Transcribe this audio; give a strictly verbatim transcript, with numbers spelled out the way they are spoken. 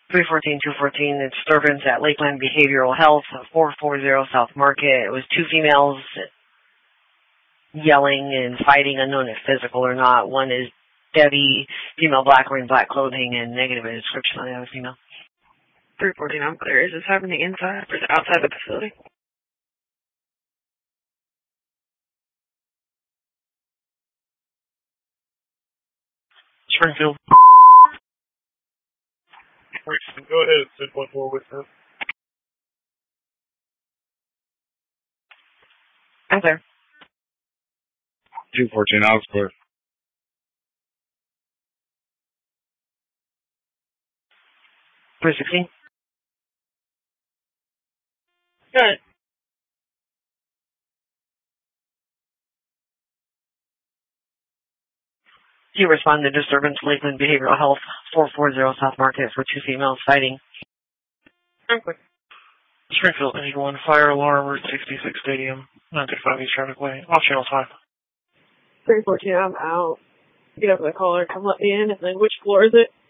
three fourteen, two fourteen, disturbance at Lakeland Behavioral Health, four forty South Market. It was two females yelling and fighting, unknown if physical or not. One is Debbie, female black, wearing black clothing, and negative description on the other female. three fourteen, I'm clear. Is this happening inside or outside the facility? Springfield. Go ahead, sit one more with her. I'm clear. two fourteen, I was clear. three sixteen. Good. You respond to disturbance, Lakeland Behavioral Health, four forty South Market, for two females fighting. I'm clear. Springfield, eighty-one, fire alarm, Route sixty-six Stadium, nine thirty-five East Traffic Way, off channel five. three fourteen, I'm out. Get up to the caller, come let me in, and then which floor is it?